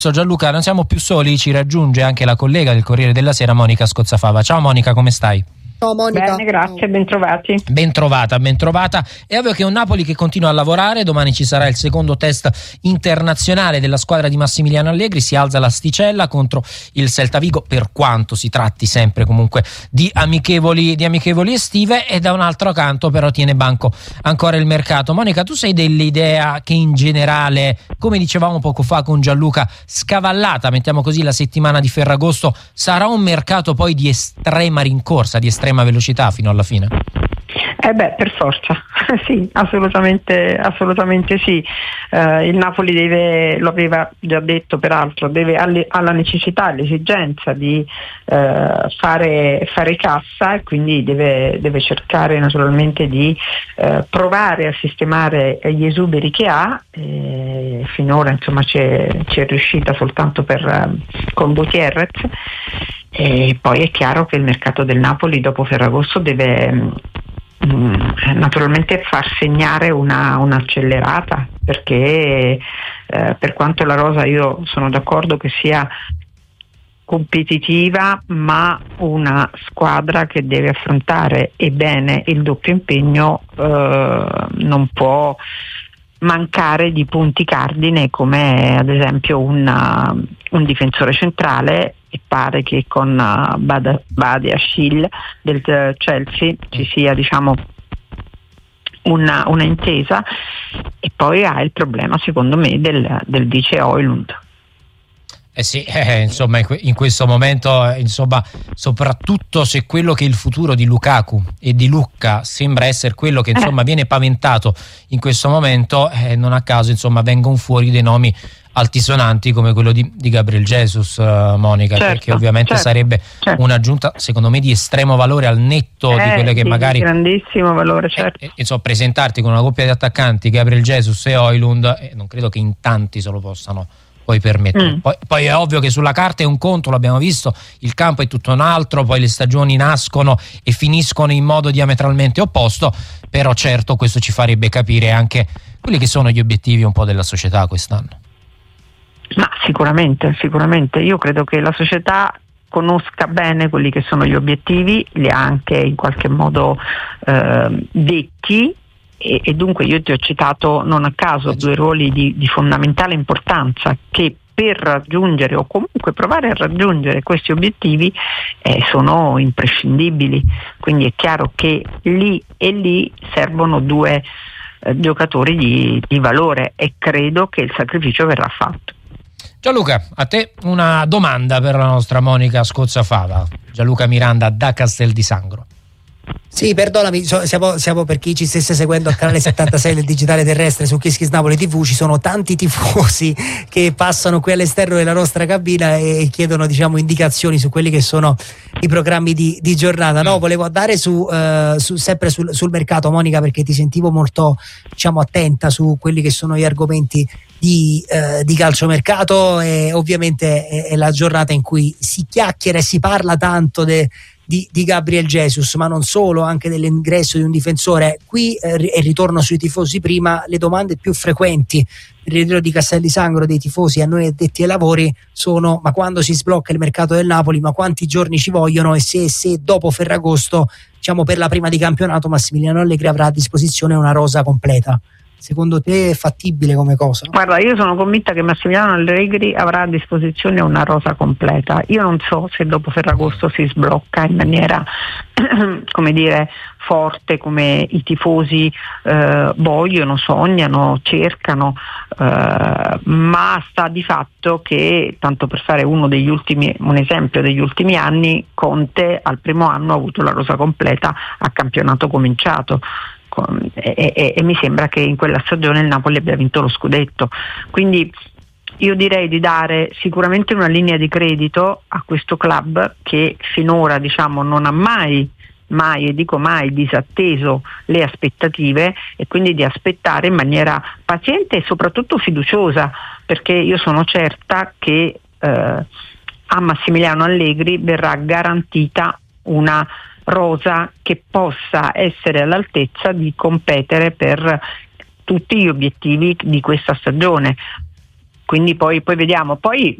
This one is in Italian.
Gianluca, non siamo più soli, ci raggiunge anche la collega del Corriere della Sera, Monica Scozzafava. Ciao Monica, come stai? Ciao Monica. Bene, grazie, bentrovati. Ben trovata. È ovvio che è un Napoli che continua a lavorare. Domani ci sarà il secondo test internazionale della squadra di Massimiliano Allegri. Si alza l'asticella contro il Celta Vigo, per quanto si tratti sempre comunque di amichevoli estive, e da un altro canto però tiene banco ancora il mercato. Monica, tu sei dell'idea che in generale, come dicevamo poco fa con Gianluca, scavallata, mettiamo così, la settimana di Ferragosto, sarà un mercato poi di estrema rincorsa, di estrema velocità fino alla fine? Per forza, sì, assolutamente sì. Il Napoli lo aveva già detto peraltro, ha la necessità, l'esigenza di fare cassa, e quindi deve cercare naturalmente di provare a sistemare gli esuberi che ha. Finora insomma ci è riuscita soltanto con Gutierrez, e poi è chiaro che il mercato del Napoli dopo Ferragosto deve naturalmente far segnare un'accelerata, perché per quanto la rosa, io sono d'accordo che sia competitiva, ma una squadra che deve affrontare e bene il doppio impegno non può mancare di punti cardine, come ad esempio un difensore centrale, e pare che con Badiashile del Chelsea ci sia una intesa, e poi ha il problema secondo me del vice Højlund. Insomma, in questo momento, soprattutto se quello che è il futuro di Lukaku e di Lucca sembra essere quello che viene paventato in questo momento, non a caso vengono fuori dei nomi altisonanti come quello di Gabriel Jesus, Monica, perché ovviamente sarebbe un'aggiunta secondo me di estremo valore, al netto di quelle che magari grandissimo valore, certo. Presentarti con una coppia di attaccanti, Gabriel Jesus e Højlund, non credo che in tanti se lo possano poi permettere. Poi è ovvio che sulla carta è un conto, l'abbiamo visto, il campo è tutto un altro, poi le stagioni nascono e finiscono in modo diametralmente opposto, però certo questo ci farebbe capire anche quelli che sono gli obiettivi un po' della società quest'anno. Ma sicuramente, io credo che la società conosca bene quelli che sono gli obiettivi, li ha anche in qualche modo detti, e dunque io ti ho citato non a caso due ruoli di fondamentale importanza che per raggiungere, o comunque provare a raggiungere, questi obiettivi sono imprescindibili. Quindi è chiaro che lì e lì servono due giocatori di valore, e credo che il sacrificio verrà fatto. Gianluca, a te una domanda per la nostra Monica Scozzafava. Gianluca Miranda da Castel di Sangro. Sì, perdonami, siamo per chi ci stesse seguendo al canale 76 del digitale terrestre su Kiss Kiss Napoli TV, ci sono tanti tifosi che passano qui all'esterno della nostra cabina e chiedono indicazioni su quelli che sono i programmi di giornata. No, volevo andare sempre sul mercato, Monica, perché ti sentivo molto attenta su quelli che sono gli argomenti di calciomercato, e ovviamente è la giornata in cui si chiacchiera e si parla tanto di Gabriel Jesus, ma non solo, anche dell'ingresso di un difensore. Qui e ritorno sui tifosi prima, le domande più frequenti il ritiro di Castel di Sangro dei tifosi a noi addetti ai lavori sono: ma quando si sblocca il mercato del Napoli, ma quanti giorni ci vogliono, e se dopo Ferragosto, per la prima di campionato, Massimiliano Allegri avrà a disposizione una rosa completa. Secondo te è fattibile come cosa? Guarda, io sono convinta che Massimiliano Allegri avrà a disposizione una rosa completa. Io non so se dopo Ferragosto si sblocca in maniera forte, come i tifosi vogliono, sognano, cercano, ma sta di fatto che, tanto per fare un esempio degli ultimi anni, Conte al primo anno ha avuto la rosa completa a campionato cominciato. E mi sembra che in quella stagione il Napoli abbia vinto lo scudetto. Quindi io direi di dare sicuramente una linea di credito a questo club, che finora non ha mai e dico mai disatteso le aspettative, e quindi di aspettare in maniera paziente e soprattutto fiduciosa, perché io sono certa che a Massimiliano Allegri verrà garantita una rosa che possa essere all'altezza di competere per tutti gli obiettivi di questa stagione. quindi poi vediamo. Poi